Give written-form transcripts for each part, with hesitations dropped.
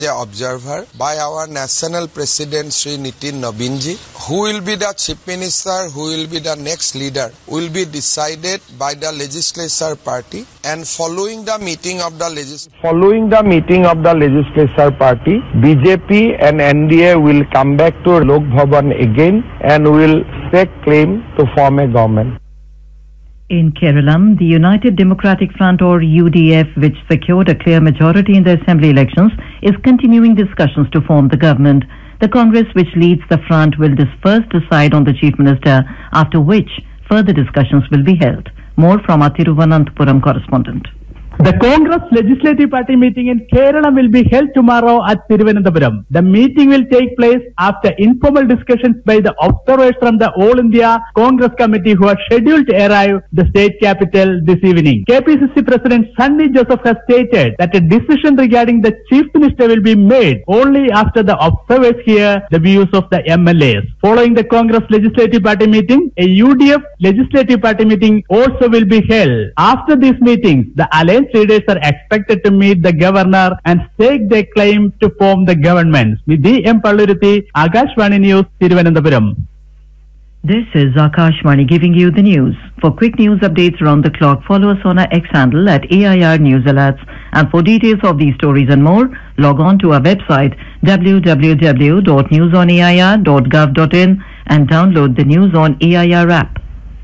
The observer by our national president Sri Nitin Nabinji, who will be the chief minister, who will be the next leader, will be decided by the legislature party, and following the meeting of the legislature party, BJP and NDA will come back to Lok Bhavan again and will stake claim to form a government. In Kerala, the United Democratic Front or UDF, which secured a clear majority in the assembly elections, is continuing discussions to form the government. The Congress, which leads the front, will first decide on the chief minister, after which further discussions will be held. More from our Thiruvananthapuram correspondent. The Congress Legislative Party meeting in Kerala will be held tomorrow at Thiruvananthapuram. The meeting will take place after informal discussions by the observers from the All India Congress Committee who are scheduled to arrive the state capital this evening. KPCC President Sunny Joseph has stated that a decision regarding the Chief Minister will be made only after the observers hear the views of the MLAs. Following the Congress Legislative Party meeting, a UDF Legislative Party meeting also will be held. After these meetings, the alliance leaders are expected to meet the governor and stake their claim to form the government. With D.M. Palluruthi, Akashvani News, Thiruvananthapuram. This is Akashvani giving you the news. For quick news updates around the clock, follow us on our X handle at AIR News Alerts. And for details of these stories and more, log on to our website www.newsonair.gov.in and download the News on AIR app.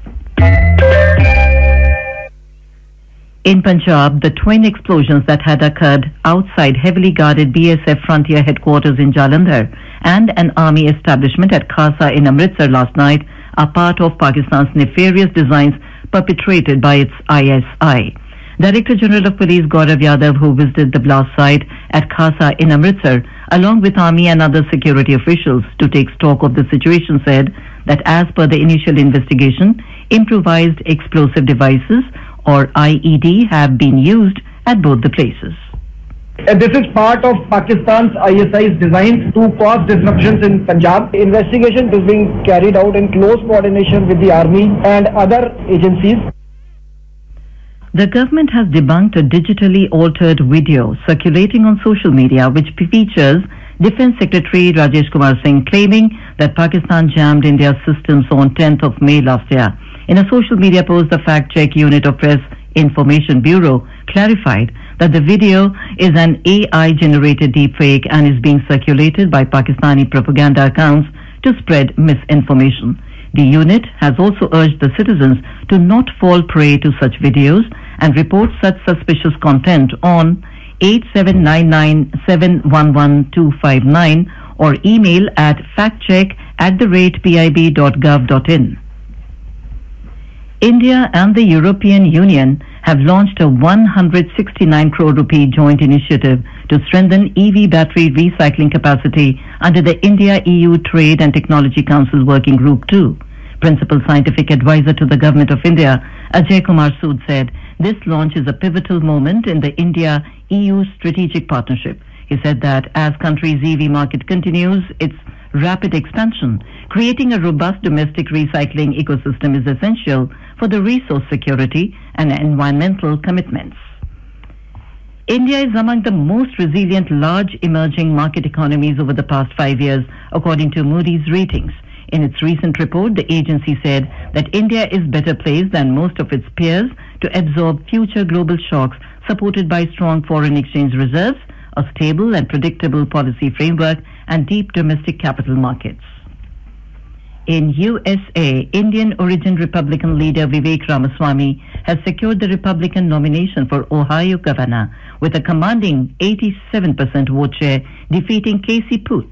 In Punjab, the twin explosions that had occurred outside heavily guarded BSF frontier headquarters in Jalandhar and an army establishment at Khasa in Amritsar last night are part of Pakistan's nefarious designs perpetrated by its ISI. Director General of Police Gaurav Yadav, who visited the blast site at Khasa in Amritsar, along with army and other security officials to take stock of the situation, said that as per the initial investigation, improvised explosive devices or IED have been used at both the places. This is part of Pakistan's ISI's designs to cause disruptions in Punjab. Investigation is being carried out in close coordination with the army and other agencies. The government has debunked a digitally altered video circulating on social media which features Defence Secretary Rajesh Kumar Singh claiming that Pakistan jammed India's systems on 10th of May last year. In a social media post, the fact-check unit of Press Information Bureau clarified that the video is an AI-generated deepfake and is being circulated by Pakistani propaganda accounts to spread misinformation. The unit has also urged the citizens to not fall prey to such videos and report such suspicious content on 8799711259 or email at factcheck@pib.gov.in. India and the European Union have launched a 169 crore rupee joint initiative to strengthen EV battery recycling capacity under the India-EU Trade and Technology Council Working Group 2. Principal Scientific Advisor to the Government of India, Ajay Kumar Sood, said this launch is a pivotal moment in the India-EU strategic partnership. He said that as country's EV market continues its rapid expansion, creating a robust domestic recycling ecosystem is essential for the resource security and environmental commitments. India is among the most resilient large emerging market economies over the past 5 years, according to Moody's ratings. In its recent report, the agency said that India is better placed than most of its peers to absorb future global shocks, supported by strong foreign exchange reserves, a stable and predictable policy framework, and deep domestic capital markets. In USA, Indian origin Republican leader Vivek Ramaswamy has secured the Republican nomination for Ohio governor with a commanding 87% vote share, defeating Casey Pooch.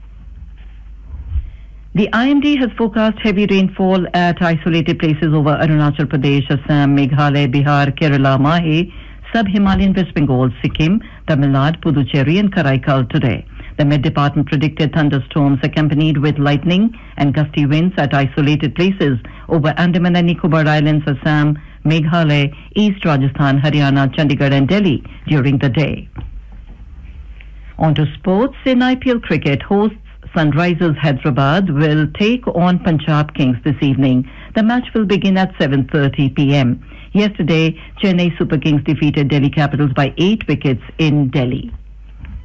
The IMD has forecast heavy rainfall at isolated places over Arunachal Pradesh, Assam, Meghalaya, Bihar, Kerala, Mahe, Sub-Himalayan West Bengal, Sikkim, Tamil Nadu, Puducherry and Karaikal today. The Met Department predicted thunderstorms accompanied with lightning and gusty winds at isolated places over Andaman and Nicobar Islands, Assam, Meghalaya, East Rajasthan, Haryana, Chandigarh and Delhi during the day. On to sports. In IPL cricket, hosts Sunrisers Hyderabad will take on Punjab Kings this evening. The match will begin at 7:30 p.m. Yesterday, Chennai Super Kings defeated Delhi Capitals by 8 wickets in Delhi.